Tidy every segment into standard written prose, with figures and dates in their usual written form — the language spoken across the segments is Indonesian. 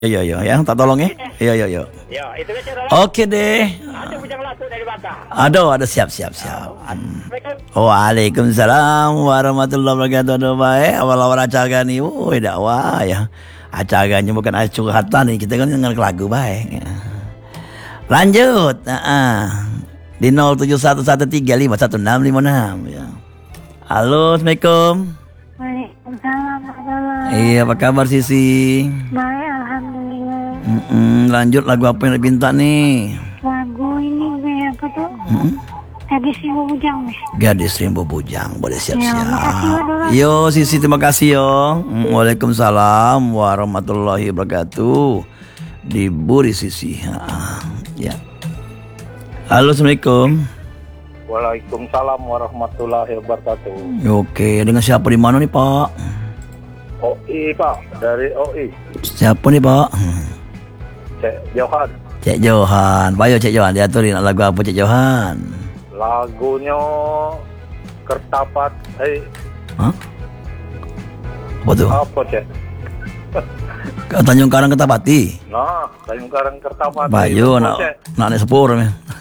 Iya, iya, ya, tak tolong ya. Iya, iya, iya. Ya, itu aja dah. Oke deh. Ada bujang latu dari Baka. Ada siap, siap, siap. Waalaikumsalam warahmatullahi wabarakatuh. Aduh, baik. Awal-awal acara nih, dakwah ya. Acaranya bukan curhatan nih, kita kan dengar lagu baik. Lanjut. Di 0711351656 ya. Halo, assalamualaikum. Waalaikumsalam warahmatullahi. Iya, apa kabar Sisi? Baik, alhamdulillah. Lanjut, lagu apa yang dipinta nih? Lagu ini apa tuh? Gadis Rimbo Bujang nih. Gadis Rimbo Bujang, boleh Ya, makasih, siap-siap. Pak. Yo Sisi, terima kasih yo. Waalaikumsalam warahmatullahi wabarakatuh. Diburi Sisi. Ya. Halo, assalamualaikum. Waalaikumsalam warahmatullahi wabarakatuh. Oke, dengan siapa di mana nih Pak? OI Pak, dari OI. Siapa nih Pak? Cek Johan. Cek Johan. Bayo Cek Johan, diaturin lagu apa Cek Johan? Lagunya Kertapat. Hah? Apa tuh? Apa Cek? Tanjung Karang Kertapati. Nah, Tanjung Karang Kertapat. Bayo nak naik sepur.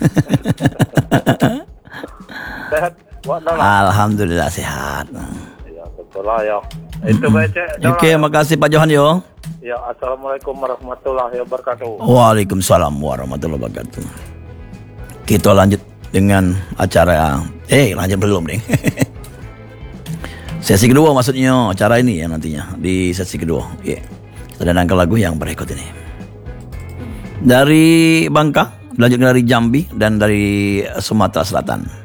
Sehat? Alhamdulillah sehat. Ya, betul lah ya. Itu baik Cek. Oke, makasih Pak Johan yo. Ya, assalamualaikum warahmatullahi wabarakatuh. Waalaikumsalam warahmatullahi wabarakatuh. Kita lanjut dengan acara. Lanjut belum nih. Sesi kedua maksudnya acara ini ya nantinya di sesi kedua. Kita dengarkan lagu yang berikut ini. Dari Bangka, lanjut dari Jambi dan dari Sumatera Selatan.